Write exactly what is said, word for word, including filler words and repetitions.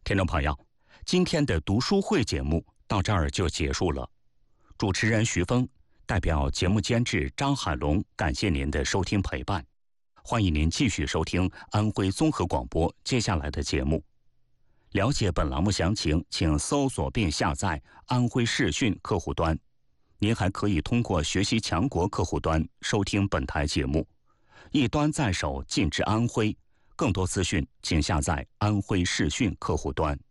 听众朋友，今天的读书会节目到这儿就结束了。主持人徐峰代表节目监制张海龙，感谢您的收听陪伴。欢迎您继续收听安徽综合广播接下来的节目。了解本栏目详情，请搜索并下载安徽视讯客户端。您还可以通过学习强国客户端收听本台节目。一端在手，尽知安徽。更多资讯，请下载安徽视讯客户端。